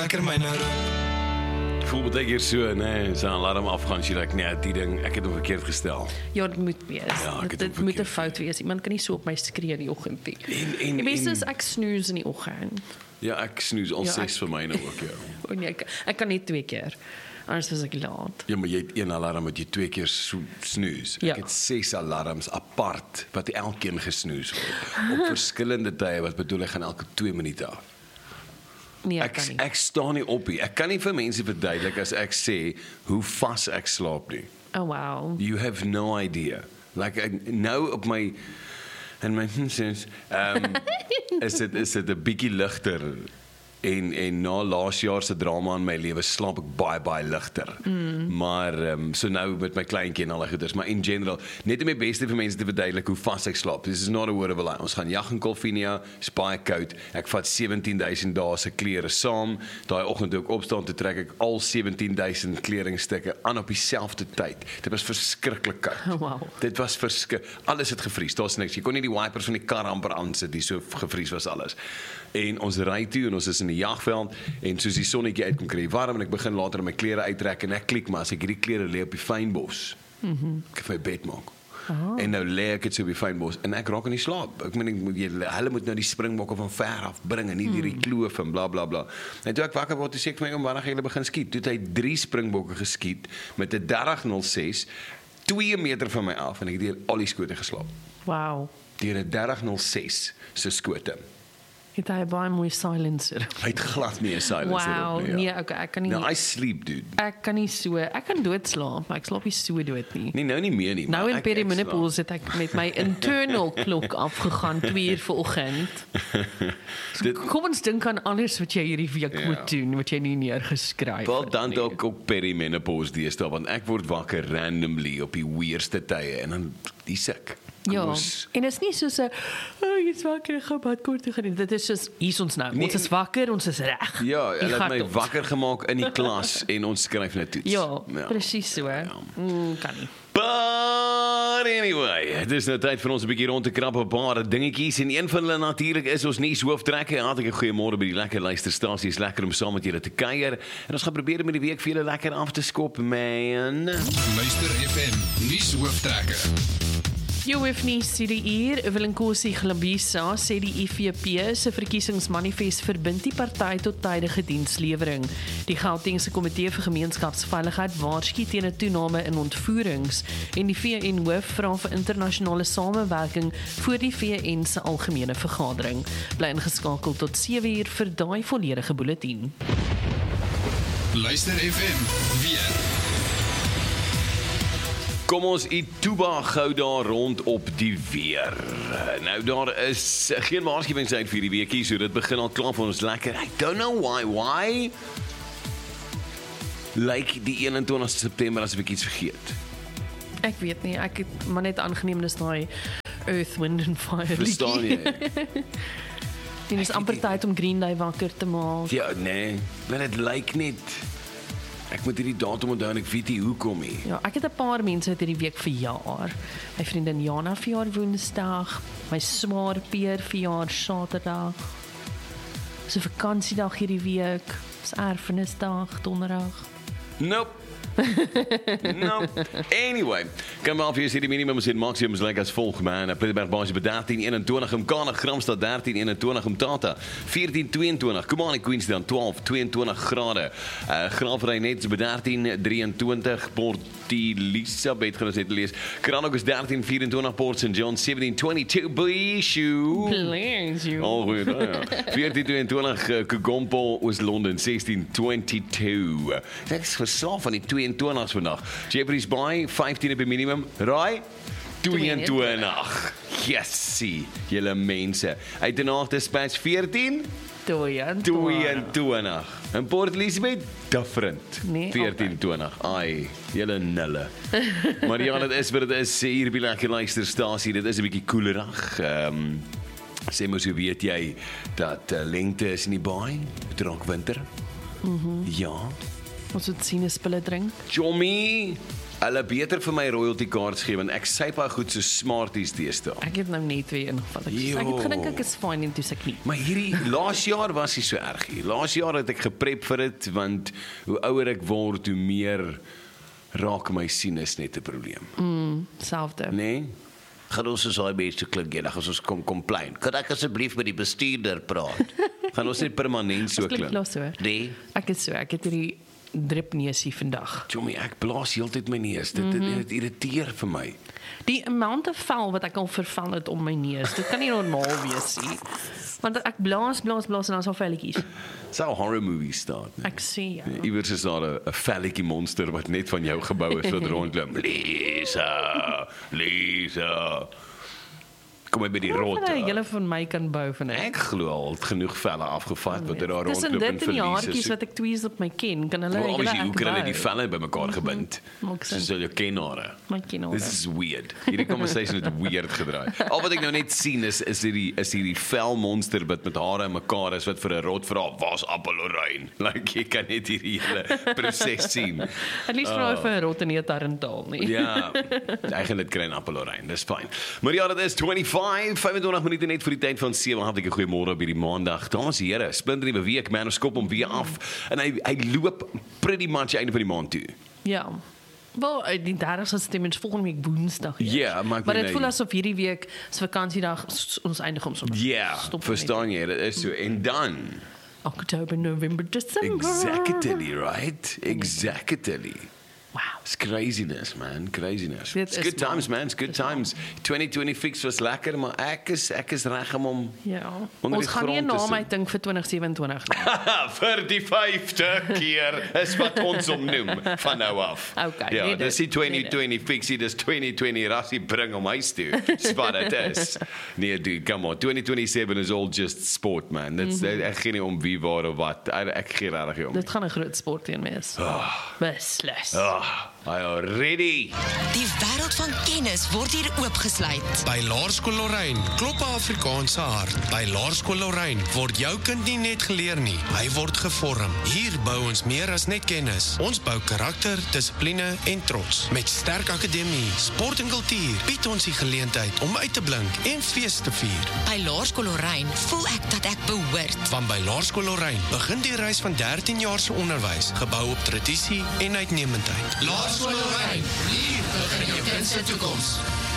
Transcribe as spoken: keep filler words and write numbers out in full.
Lekker my nou. Voel baie keer so, nee, sy alarm afgaan, sy like, nee, die ding, ek het hom verkeerd gestel. Ja, dit moet wees. Ja, ek dit het dit ook moet 'n verkeerd. fout wees. Iemand kan nie so op my skree in die oggend nie. En, en, Die beste en- is ek snoes in die oggend. Ja, ek snoes al Ja, ses ek- vir my nou ook, ja. O nee, ek, ek kan net twee keer. Anders is ek laat. Ja, maar jy het een alarm wat jy twee keer so, snoes. Ja. Ek het ses alarms apart, wat elkeen gesnoes word. Op verskillende tye, wat bedoel ek gaan elke twee minute af. Nee, ek Ek, kan nie. ek staan nie op hier. Ek kan nie vir mense verduidelik as ek sê hoe vas ek slaap nie. Oh wow. You have no idea. Like ek, nou op my in my sins, um, is dit is dit 'n bietjie ligter. En en na laas jaar se drama in my lewe slaap ek baie baie ligter. Mm. Maar um, so nou met my kleintjie en al die goeders, maar in general net om my beste vir mense te verduidelik hoe vas ek slaap. This is not a word of a lie. Ons gaan jag in Kolfinia, is baie koud. Ek vat sewentien duisend dae se klere saam. Daai oggend toe ek opstaan te trek ek al sewentien duisend kledingstukke aan op dieselfde tyd. Dit was verskriklik koud. Oh, wow. Dit was verskrik. Alles het gevries. Daar's niks. Jy kon nie die wipers van die kar amper aansit, die so gevries was alles. En ons ry toe en ons is in die jagveld en soos die sonnetjie uitkom kry warm en ek begin later my klere uittrek en ek klik maar as ek hierdie klere lê op die fynbos. Mhm. Mm ek vir my bed maak. Oh. En nou lê ek dit so op die fynbos en ek raak in die slaap. Ek meen ek moet jy hulle moet nou die springbokke van ver af bring en nie mm. hierdie kloof en bla bla bla. En toe ek wakker word, toe sê ek vir my oom wanneer hulle begin skiet. Toe het hy drie springbokke geskiet met 'n dertig nul ses twee meter van my af en ek het deur al die skote geslaap. Wow. Deur 'n dertig nul ses se skote. Het hy baie mooi silencer. Hy het glad nie 'n silencer Wow, op nie. nee, okay, ek kan nie. Nou, I sleep, dude. Ek kan nie so, ek kan doodslaap, maar ek slaap nie so dood nie. Nee, nou nie meer nie. Nou maar in ek- ek perimenopause het ek met my internal klok afgegaan twee uur vanoggend. So, Dit- kom ons dink aan alles wat jy hierdie week Ja. moet doen, wat jy nie neergeskryf Wel het dan nie. dalk ook perimenopause deesdae want ek word wakker randomly op die weirdste tye en dan die siek. Kom Ja, ons- en dit is nie soos 'n oh, jy is wakker, ek gaan badkort toe gaan. Dit is soos hier is ons nou. Nee, Ons is wakker, ons is reg. Ja, Die hulle het gat my ons. wakker gemaak in die klas en ons skryf net toets. Ja, presies so. Ja. Mm, kan nie. But anyway, dit is nou tyd vir ons 'n bietjie rond te krap op 'n paar dingetjies en een van hulle natuurlik is ons nuushooftrekke. Hartlike goeiemôre by die lekker luisterstasies, lekker om saam met julle te kuier. En ons gaan probeer met die week vir julle lekker af te skop, man. Luister F M, nuus hooftrekke. Jy hoef nie sê die uur, Willenkosi Glabisa sê die I V P se verkiesingsmanifest verbind die party tot tydige dienslewering. Die Gautengse Komitee vir Gemeenskapsveiligheid waarsku teen 'n toename in ontvoerings en die V N hoof vra vir internasionale samewerking voor die V N se algemene vergadering. Bly ingeskakel tot sewe uur vir daai volledige bulletin. Luister F M, weer. Kom ons Ituba gou daar rond op die weer. Nou daar is geen waarskuwingstyd vir die weekie, so dit begin al klaar vir ons lekker. I don't know why, why? Like die eenentwintigste September as ek iets vergeet. Ek weet nie, ek het maar net aangeneem dis daai Earth, Wind and Fire. Verstaan jy? En dis amper tyd om Green Day wakker te maak. Ja, nee, maar dit lyk net ek moet hierdie datum onthou en ek weet nie hoekom nie. Ja, ek het 'n paar mense wat hierdie week verjaar. My vriendin Jana verjaar Woensdag, my swaar Peer verjaar Saterdag. Dis 'n vakansiedag hierdie week. Dis erfenisdag Donderdag. Nope. No. Anyway, kan maar vir die minimums en maximums lyk as volg, man. Pretoria Basie by dertien eenentwintig, Mkana Gramstad dertien eenentwintig, Mtata veertien tweeëntwintig, Komani Queenstown twaalf tweeëntwintig grade. Uh Graafry net by dertien drieëntwintig, Port Elizabeth gaan ons net lees. Kranak is dertien vyf-en-twintig, Port Saint John sewentien vyf-en-twintig, Bhishu. Bless you. Al goed, nou ja. veertien tweeëntwintig, uh, Kugompo is Londen sixteen twenty-two. Ek is verslaaf van die tweeëntwintigs vandag. Jeffreys Bay vyftien op die minimum. Raai? tweeëntwintig. Jessie, julle mense. Uit die nacht dispatch veertien tweeëntwintig. En Port Elizabeth different. Nee, veertien twintig. Ai, julle nulle. Maar ja, dit is wat dit is hier by lekker luisterstasie. Dit is 'n bietjie koelerig. Ehm um, sê mos hoe weet jy dat uh, lengte is in die baai, drank winter. Mhm. Ja. Ons het sinuspulle drink. Jommy, Hulle beter vir my royalty cards gee, want ek sê baie goed so Smarties deesdae. Ek het nou net weer ingeval. Ek, Jo. ek het gedink ek is fine en toe sê ek nie. Maar hierdie, laas jaar was nie so erg nie. Laas jaar het ek geprep vir dit, want hoe ouer ek word, hoe meer raak my sinus net 'n probleem. Mm, selfde. Nee? Gaan ons soos daai mense klink eendag as ons kom complain. Kan ek asseblief met die bestuurder praat? Gaan ons net permanent so Klink klink? los hoor. Nee. Ek is so, ek het hierdie dripneusie vandag. Jommie, ek blaas heeltyd my neus. Dit, dit, dit irriteer vir my. Die amount of vel wat ek al verval het om my neus, dit kan nie normaal wees nie. Want ek blaas, blaas, blaas en dan is al velletjies. Sou horror movie staan. Ek sê ja. Iewers is daar 'n 'n velletjie monster wat net van jou gebou is wat rondloop. Lisa, Lisa. Kom by die rot. Wat julle van my kan bou van Ek glo al het genoeg velle afgevat wat er daar Tussen rondloop en dit en die verlies haartjies is. wat ek tweez op my ken, kan hulle Well, julle obviously, hoe kan hulle die bou. velle bymekaar gebind? Maak sin. Soos hulle kenare. My kenare. This is weird. Hierdie conversation het weird gedraai. Al wat ek nou net sien is is hierdie is hierdie vel monster wat met hare in mekaar is wat vir 'n rot vra, "Waar's Appelorijn?" Like jy kan net hierdie hele proses sien. At least vra vir 'n rot en nie 'n tarantaal nie. Ja, eigenlijk kry 'n Appelorijn, dis fyn. Maar ja, dit is vyfentwintig, vyfentwintig minute net vir die tyd van sewe. Hartlike goeiemôre op hierdie maandag. Dames en here, splinternuwe week, man, ons skop hom weer af en hy hy loop pretty much einde van die maand toe. Ja. Wel, eh, die dertigste stem is volgende week Woensdag. eers. Ja, maar ek maar dit bedoel, voel asof hierdie week se vakansiedag s- ons eindig om sommer. Ja, Stop verstaan jy, dit is so. En dan, Oktober, November, December. exactly, right? Exactly. Wow. It's craziness, man, craziness. Dit It's is good maar. times, man, it's good Dit is times. twinty twenty fix was lekker, maar ek is ek is reg om hom Ja. onder Ons die gaan nie 'n grond te naam sit. uitdink vir twintig sewenentwintig nie. vir die vyfde keer is wat ons hom noem van nou af. Okay, ja, nee, dis die dit- twenty twenty fixie, dis twenty twenty rassie bring hom huis toe. Dis wat dit is. Nee, dude, come on. twenty twenty-seven is all just sport, man. Dit's mm -hmm. ek gee nie om wie waar of wat. Ek, ek gee regtig nie om. Dit gaan 'n groot sport teen wees. Oh. Beslis. Ah, I already. Die wêreld van kennis word hier oopgesluit. By Laerskool Lorraine klop 'n Afrikaanse hart. By Laerskool Lorraine word jou kind nie net geleer nie, hy word gevorm. Hier bou ons meer as net kennis. Ons bou karakter, dissipline en trots. Met sterk akademie, sport en kultuur bied ons die geleentheid om uit te blink en fees te vier. By Laerskool Lorraine voel ek dat ek behoort. Want by Laerskool Lorraine begin die reis van dertien jaar se onderwys, gebou op tradisie en uitnemendheid. Laerskool Lorraine, hier begin jou kind se toekoms.